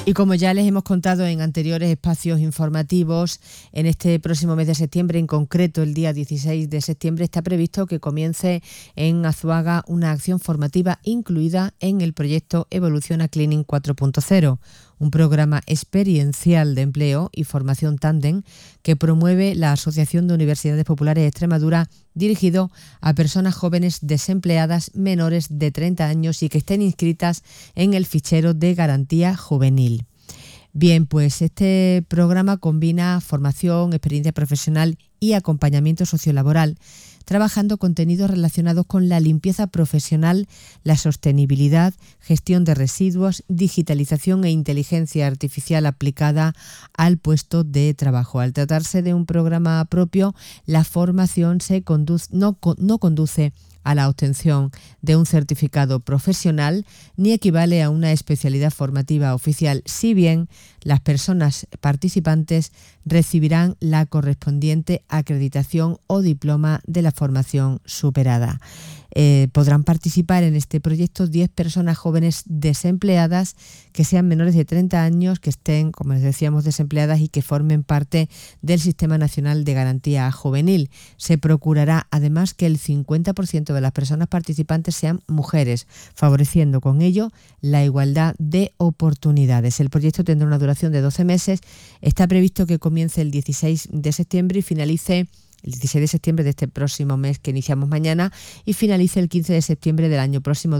Y como ya les hemos contado en anteriores espacios informativos, en este próximo mes de septiembre, en concreto el día 16 de septiembre, está previsto que comience en Azuaga una acción formativa incluida en el proyecto Evoluciona Cleaning 4.0, un programa experiencial de empleo y formación tándem que promueve la Asociación de Universidades Populares de Extremadura, dirigido a personas jóvenes desempleadas menores de 30 años y que estén inscritas en el fichero de garantía juvenil. Bien, pues este programa combina formación, experiencia profesional y acompañamiento sociolaboral, trabajando contenidos relacionados con la limpieza profesional, la sostenibilidad, gestión de residuos, digitalización e inteligencia artificial aplicada al puesto de trabajo. Al tratarse de un programa propio, la formación no conduce a la obtención de un certificado profesional ni equivale a una especialidad formativa oficial, si bien las personas participantes recibirán la correspondiente acreditación o diploma de la formación superada. Podrán participar en este proyecto 10 personas jóvenes desempleadas que sean menores de 30 años, que estén, como les decíamos, desempleadas y que formen parte del Sistema Nacional de Garantía Juvenil. Se procurará además que el 50% de las personas participantes sean mujeres, favoreciendo con ello la igualdad de oportunidades. El proyecto tendrá una duración de 12 meses. Está previsto que comience el 16 de septiembre y finalice el 16 de septiembre de este próximo mes que iniciamos mañana y finalice el 15 de septiembre del año próximo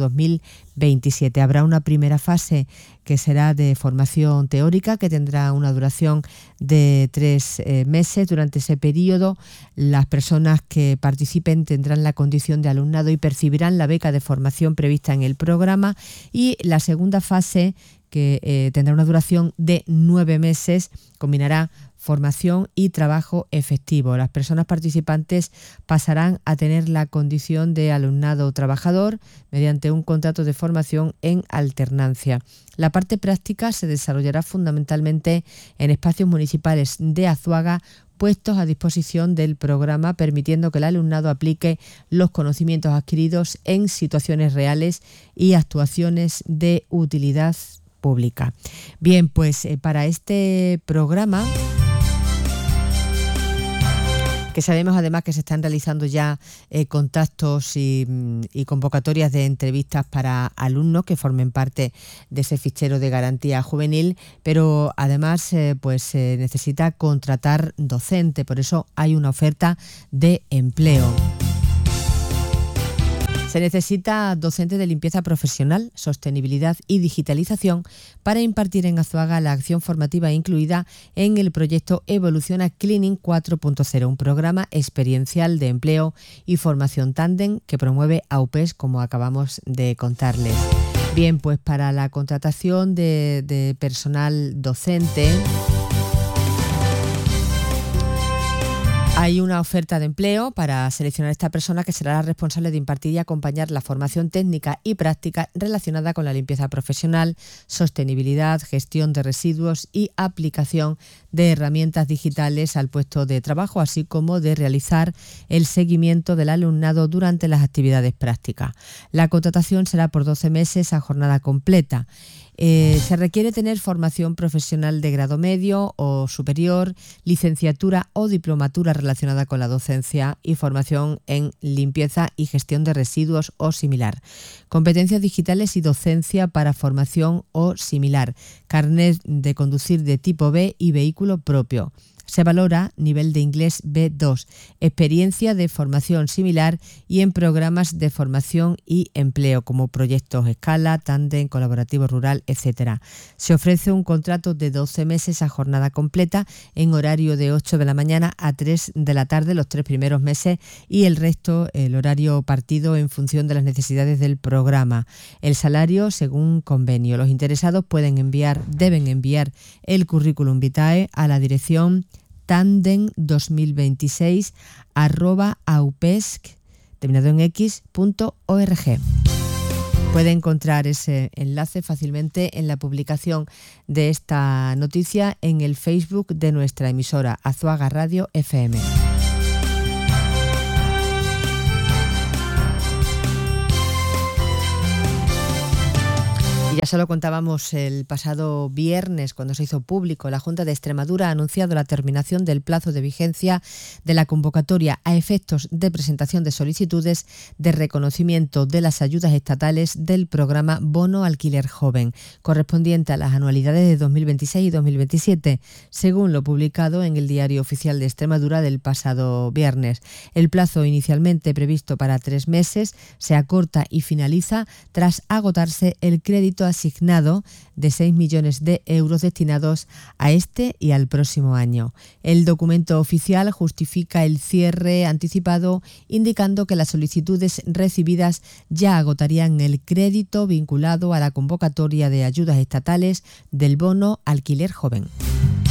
2027. Habrá una primera fase que será de formación teórica que tendrá una duración de 3 meses. Durante ese periodo, las personas que participen tendrán la condición de alumnado y percibirán la beca de formación prevista en el programa, y la segunda fase, que tendrá una duración de 9 meses, combinará formación y trabajo efectivo. Las personas participantes pasarán a tener la condición de alumnado trabajador mediante un contrato de formación en alternancia. La parte práctica se desarrollará fundamentalmente en espacios municipales de Azuaga, puestos a disposición del programa, permitiendo que el alumnado aplique los conocimientos adquiridos en situaciones reales y actuaciones de utilidad pública. Bien, pues para este programa, que sabemos además que se están realizando ya contactos y convocatorias de entrevistas para alumnos que formen parte de ese fichero de garantía juvenil, pero además se necesita contratar docente, por eso hay una oferta de empleo. Se necesita docentes de limpieza profesional, sostenibilidad y digitalización para impartir en Azuaga la acción formativa incluida en el proyecto Evoluciona Cleaning 4.0, un programa experiencial de empleo y formación tándem que promueve AUPES, como acabamos de contarles. Bien, pues para la contratación de personal docente hay una oferta de empleo para seleccionar a esta persona, que será la responsable de impartir y acompañar la formación técnica y práctica relacionada con la limpieza profesional, sostenibilidad, gestión de residuos y aplicación de herramientas digitales al puesto de trabajo, así como de realizar el seguimiento del alumnado durante las actividades prácticas. La contratación será por 12 meses a jornada completa. Se requiere tener formación profesional de grado medio o superior, licenciatura o diplomatura relacionada con la docencia y formación en limpieza y gestión de residuos o similar. Competencias digitales y docencia para formación o similar. Carnet de conducir de tipo B y vehículo propio. Se valora nivel de inglés B2, experiencia de formación similar y en programas de formación y empleo como proyectos Escala, Tándem, Colaborativo Rural, etc. Se ofrece un contrato de 12 meses a jornada completa en horario de 8 de la mañana a 3 de la tarde los 3 primeros meses y el resto el horario partido en función de las necesidades del programa. El salario según convenio. Los interesados deben enviar el currículum vitae a la dirección tandem2026@aupesc, terminado en x.org. Puede encontrar ese enlace fácilmente en la publicación de esta noticia en el Facebook de nuestra emisora, Azuaga Radio FM. Y ya se lo contábamos el pasado viernes cuando se hizo público. La Junta de Extremadura ha anunciado la terminación del plazo de vigencia de la convocatoria a efectos de presentación de solicitudes de reconocimiento de las ayudas estatales del programa Bono Alquiler Joven, correspondiente a las anualidades de 2026 y 2027, según lo publicado en el Diario Oficial de Extremadura del pasado viernes. El plazo inicialmente previsto para 3 meses se acorta y finaliza tras agotarse el crédito asignado de 6 millones de euros destinados a este y al próximo año. El documento oficial justifica el cierre anticipado, indicando que las solicitudes recibidas ya agotarían el crédito vinculado a la convocatoria de ayudas estatales del bono alquiler joven.